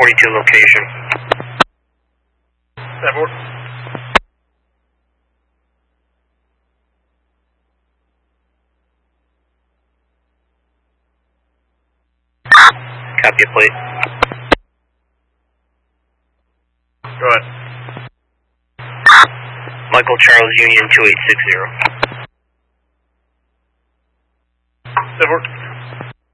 42 location. 7-4. Copy a plate. Go ahead. Michael Charles Union 2860. 7-4.